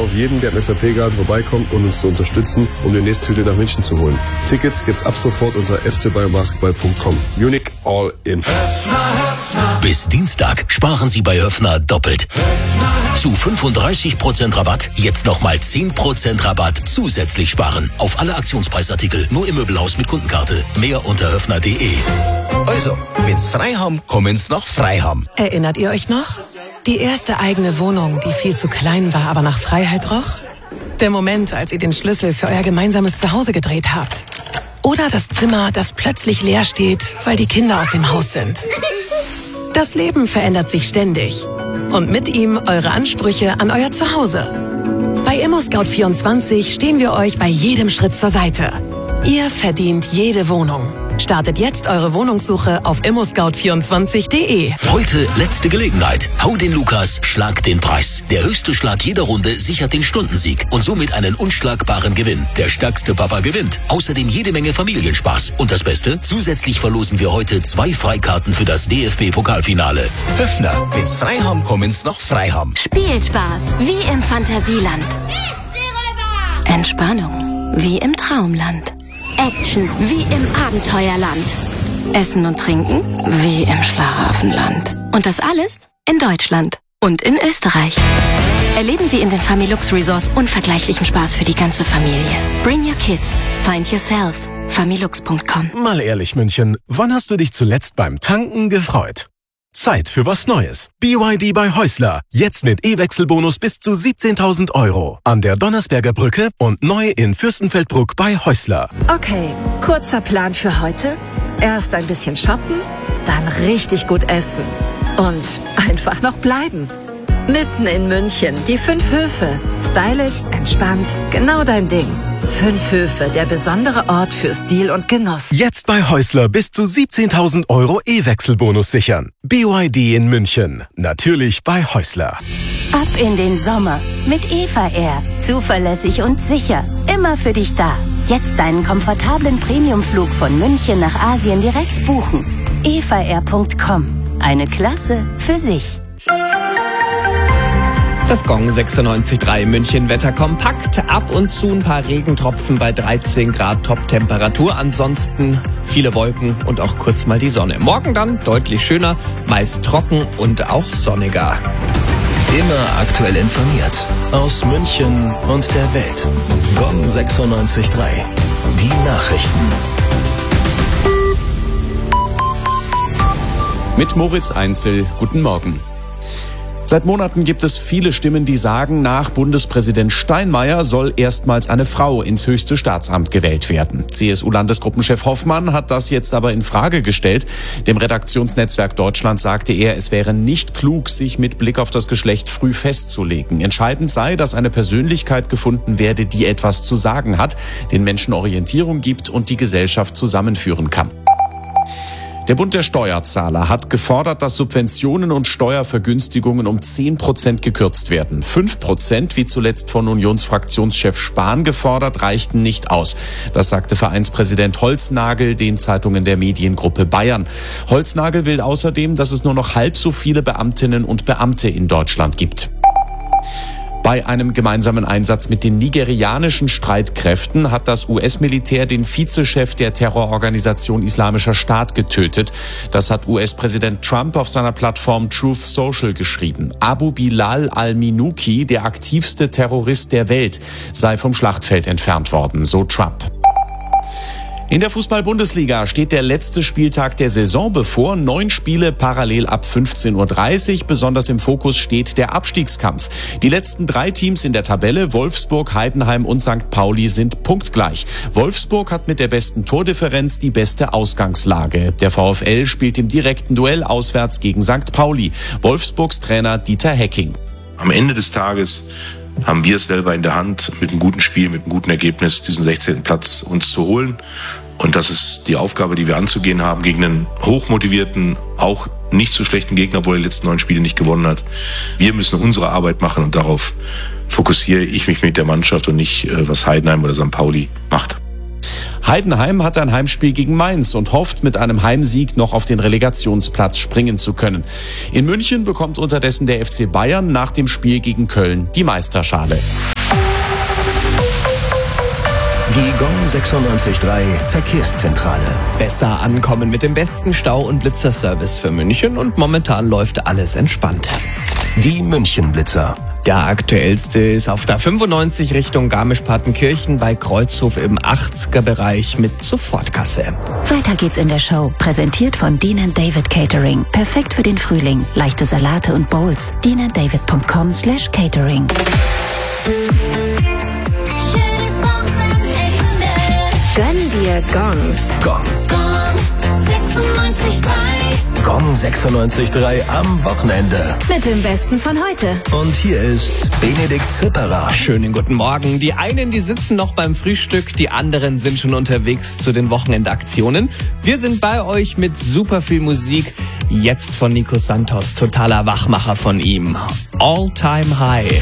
auf jeden, der im SAP-Garten vorbeikommt, um uns zu unterstützen, um die nächste Tüte nach München zu holen. Tickets gibt's ab sofort unter fcbayernbasketball.com. Munich all in. Bis Dienstag sparen Sie bei Höffner doppelt. Zu 35% Rabatt, jetzt nochmal 10% Rabatt zusätzlich sparen. Auf alle Aktionspreisartikel, nur im Möbelhaus mit Kundenkarte. Mehr unter höffner.de. Also, wenn's frei haben, kommen's noch frei haben. Erinnert ihr euch noch? Die erste eigene Wohnung, die viel zu klein war, aber nach Freiheit roch? Der Moment, als ihr den Schlüssel für euer gemeinsames Zuhause gedreht habt. Oder das Zimmer, das plötzlich leer steht, weil die Kinder aus dem Haus sind. Das Leben verändert sich ständig. Und mit ihm eure Ansprüche an euer Zuhause. Bei ImmoScout24 stehen wir euch bei jedem Schritt zur Seite. Ihr verdient jede Wohnung. Startet jetzt eure Wohnungssuche auf immoscout24.de. Heute letzte Gelegenheit. Hau den Lukas, schlag den Preis. Der höchste Schlag jeder Runde sichert den Stundensieg und somit einen unschlagbaren Gewinn. Der stärkste Papa gewinnt. Außerdem jede Menge Familienspaß. Und das Beste, zusätzlich verlosen wir heute 2 Freikarten für das DFB-Pokalfinale. Höffner, wenn's frei haben, kommen's noch frei haben. Spielspaß, wie im Fantasieland. Entspannung, wie im Traumland. Action, wie im Abenteuerland. Essen und Trinken, wie im Schlaraffenland. Und das alles in Deutschland und in Österreich. Erleben Sie in den Familux Resorts unvergleichlichen Spaß für die ganze Familie. Bring your kids. Find yourself. Familux.com. Mal ehrlich, München, wann hast du dich zuletzt beim Tanken gefreut? Zeit für was Neues. BYD bei Häusler. Jetzt mit E-Wechselbonus bis zu 17.000 €. An der Donnersberger Brücke und neu in Fürstenfeldbruck bei Häusler. Okay, kurzer Plan für heute. Erst ein bisschen shoppen, dann richtig gut essen. Und einfach noch bleiben. Mitten in München, die 5 Höfe. Stylisch, entspannt, genau dein Ding. 5 Höfe, der besondere Ort für Stil und Genuss. Jetzt bei Häusler bis zu 17.000 € E-Wechselbonus sichern. BYD in München. Natürlich bei Häusler. Ab in den Sommer mit Eva Air. Zuverlässig und sicher. Immer für dich da. Jetzt deinen komfortablen Premiumflug von München nach Asien direkt buchen. evaair.com. Eine Klasse für sich. Das Gong 96.3 München Wetter kompakt. Ab und zu ein paar Regentropfen bei 13 Grad Top-Temperatur. Ansonsten viele Wolken und auch kurz mal die Sonne. Morgen dann deutlich schöner, meist trocken und auch sonniger. Immer aktuell informiert. Aus München und der Welt. Gong 96.3. Die Nachrichten. Mit Moritz Einzel, guten Morgen. Seit Monaten gibt es viele Stimmen, die sagen, nach Bundespräsident Steinmeier soll erstmals eine Frau ins höchste Staatsamt gewählt werden. CSU-Landesgruppenchef Hoffmann hat das jetzt aber in Frage gestellt. Dem Redaktionsnetzwerk Deutschland sagte er, es wäre nicht klug, sich mit Blick auf das Geschlecht früh festzulegen. Entscheidend sei, dass eine Persönlichkeit gefunden werde, die etwas zu sagen hat, den Menschen Orientierung gibt und die Gesellschaft zusammenführen kann. Der Bund der Steuerzahler hat gefordert, dass Subventionen und Steuervergünstigungen um 10% gekürzt werden. 5%, wie zuletzt von Unionsfraktionschef Spahn gefordert, reichten nicht aus. Das sagte Vereinspräsident Holznagel den Zeitungen der Mediengruppe Bayern. Holznagel will außerdem, dass es nur noch halb so viele Beamtinnen und Beamte in Deutschland gibt. Bei einem gemeinsamen Einsatz mit den nigerianischen Streitkräften hat das US-Militär den Vizechef der Terrororganisation Islamischer Staat getötet. Das hat US-Präsident Trump auf seiner Plattform Truth Social geschrieben. Abu Bilal al-Minuki, der aktivste Terrorist der Welt, sei vom Schlachtfeld entfernt worden, so Trump. In der Fußball-Bundesliga steht der letzte Spieltag der Saison bevor. 9 Spiele parallel ab 15:30 Uhr. Besonders im Fokus steht der Abstiegskampf. Die letzten 3 Teams in der Tabelle, Wolfsburg, Heidenheim und St. Pauli, sind punktgleich. Wolfsburg hat mit der besten Tordifferenz die beste Ausgangslage. Der VfL spielt im direkten Duell auswärts gegen St. Pauli. Wolfsburgs Trainer Dieter Hecking. Am Ende des Tages haben wir es selber in der Hand, mit einem guten Spiel, mit einem guten Ergebnis diesen 16. Platz uns zu holen. Und das ist die Aufgabe, die wir anzugehen haben, gegen einen hochmotivierten, auch nicht so schlechten Gegner, obwohl er die letzten 9 Spiele nicht gewonnen hat. Wir müssen unsere Arbeit machen und darauf fokussiere ich mich mit der Mannschaft und nicht, was Heidenheim oder St. Pauli macht. Heidenheim hat ein Heimspiel gegen Mainz und hofft, mit einem Heimsieg noch auf den Relegationsplatz springen zu können. In München bekommt unterdessen der FC Bayern nach dem Spiel gegen Köln die Meisterschale. Die Gong 96.3 Verkehrszentrale. Besser ankommen mit dem besten Stau- und Blitzerservice für München und momentan läuft alles entspannt. Die München-Blitzer. Der aktuellste ist auf der 95 Richtung Garmisch-Partenkirchen bei Kreuzhof im 80er-Bereich mit Sofortkasse. Weiter geht's in der Show. Präsentiert von Dean & David Catering. Perfekt für den Frühling. Leichte Salate und Bowls. deananddavid.com/catering. Schönes Wochenende. Gönn dir Gong. Gong. Gong 96.3. Gong 96.3 am Wochenende. Mit dem Besten von heute. Und hier ist Benedikt Zipperer. Schönen guten Morgen. Die einen, die sitzen noch beim Frühstück, die anderen sind schon unterwegs zu den Wochenendaktionen. Wir sind bei euch mit super viel Musik. Jetzt von Nico Santos, totaler Wachmacher von ihm. All Time High.